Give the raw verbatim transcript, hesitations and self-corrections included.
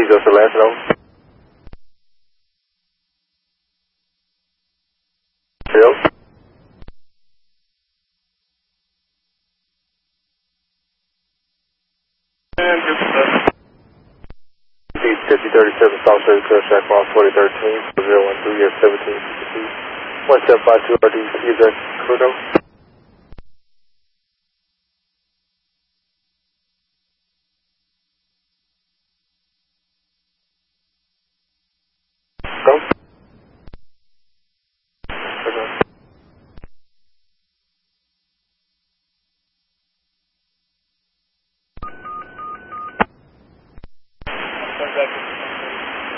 Please just the last note. Hello? And just uh, fifty thirty-seven South Street, Clear Shack, Bar forty thirteen, zero one three, yes, seventeen fifty-two, one seven five two R D, is that correct? Go. Okay.